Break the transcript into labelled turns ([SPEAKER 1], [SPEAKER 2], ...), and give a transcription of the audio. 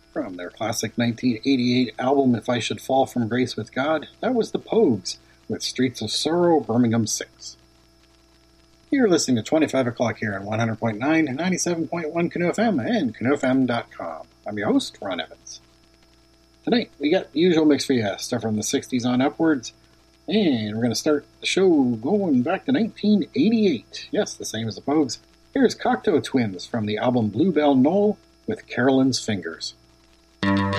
[SPEAKER 1] From their classic 1988 album If I Should Fall From Grace with God, that was the Pogues with Streets of Sorrow, Birmingham 6. You're listening to 25 O'Clock here on 100.9 and 97.1 Canoe FM and canoefm.com. I'm your host, Ron Evans. Tonight, we got the usual mix for you, stuff from the 60s on upwards, and we're going to start the show going back to 1988. Yes, the same as the Pogues. Here's Cocteau Twins from the album Bluebell Knoll with Carolyn's Fingers.